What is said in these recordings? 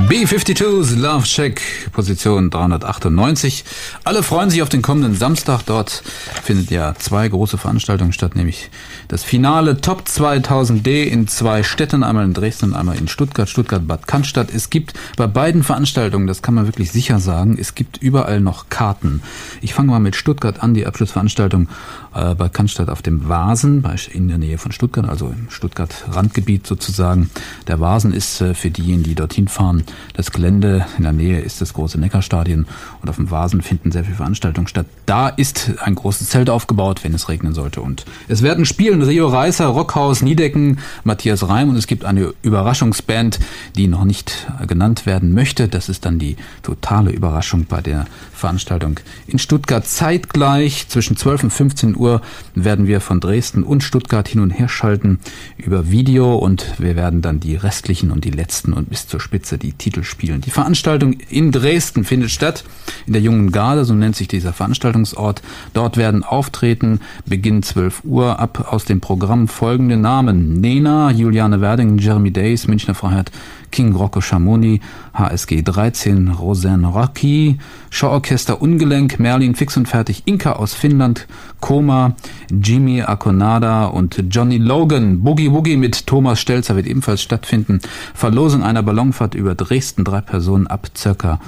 B-52's Love Shack, Position 398. Alle freuen sich auf den kommenden Samstag. Dort findet ja 2 große Veranstaltungen statt, nämlich das Finale Top 2000D in 2 Städten, einmal in Dresden und einmal in Stuttgart, Stuttgart-Bad Cannstatt. Es gibt bei beiden Veranstaltungen, das kann man wirklich sicher sagen, es gibt überall noch Karten. Ich fange mal mit Stuttgart an, die Abschlussveranstaltung bei Cannstatt auf dem Vasen, in der Nähe von Stuttgart, also im Stuttgart-Randgebiet sozusagen. Der Vasen ist für diejenigen, die dorthin fahren, das Gelände. In der Nähe ist das große Neckarstadion und auf dem Vasen finden sehr viele Veranstaltungen statt. Da ist ein großes Zelt aufgebaut, wenn es regnen sollte. Und es werden spielen Rio Reißer, Rockhaus, Niedecken, Matthias Reim und es gibt eine Überraschungsband, die noch nicht genannt werden möchte. Das ist dann die totale Überraschung bei der Veranstaltung in Stuttgart. Zeitgleich zwischen 12 und 15 Uhr werden wir von Dresden und Stuttgart hin und her schalten über Video und wir werden dann die restlichen und die letzten und bis zur Spitze die Titel spielen. Die Veranstaltung in Dresden findet statt, in der Jungen Garde, so nennt sich dieser Veranstaltungsort. Dort werden auftreten, Beginn 12 Uhr, ab aus dem Programm folgende Namen: Nena, Juliane Werding, Jeremy Days, Münchner Freiheit, King Rocco Schamoni, HSG 13, Rosanne Rocky, Showorchester Ungelenk, Merlin Fix und Fertig, Inka aus Finnland, Koma, Jimmy Akonada und Johnny Logan. Boogie Woogie mit Thomas Stelzer wird ebenfalls stattfinden. Verlosung einer Ballonfahrt über Dresden, 3 Personen ab circa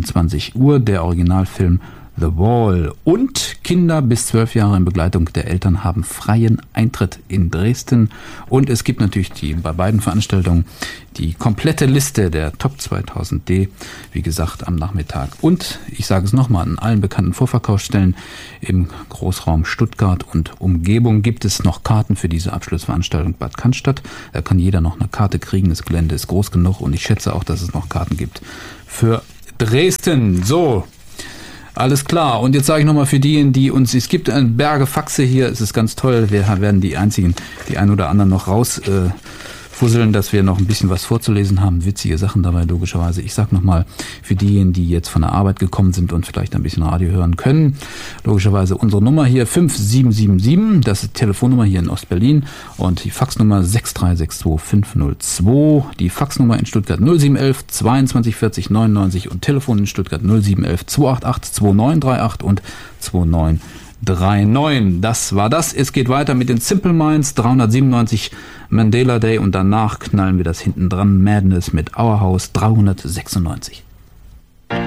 21 Uhr. Der Originalfilm The Wall. Und Kinder bis 12 Jahre in Begleitung der Eltern haben freien Eintritt in Dresden. Und es gibt natürlich bei beiden Veranstaltungen die komplette Liste der Top 2000D, wie gesagt, am Nachmittag. Und ich sage es nochmal, an allen bekannten Vorverkaufsstellen im Großraum Stuttgart und Umgebung gibt es noch Karten für diese Abschlussveranstaltung Bad Cannstatt. Da kann jeder noch eine Karte kriegen. Das Gelände ist groß genug und ich schätze auch, dass es noch Karten gibt für Dresden. So. Alles klar. Und jetzt sage ich nochmal für diejenigen, die uns, es gibt eine Berge Faxe hier, es ist ganz toll, wir werden die ein oder anderen noch rausfusseln, dass wir noch ein bisschen was vorzulesen haben, witzige Sachen dabei logischerweise. Ich sage nochmal für diejenigen, die jetzt von der Arbeit gekommen sind und vielleicht ein bisschen Radio hören können, logischerweise unsere Nummer hier 5777, das ist die Telefonnummer hier in Ostberlin und die Faxnummer 6362502, die Faxnummer in Stuttgart 0711 22 40 99 und Telefon in Stuttgart 0711 288 2938 und 2939. Das war das. Es geht weiter mit den Simple Minds, 397 Mandela Day und danach knallen wir das hinten dran. Madness mit Our House 396.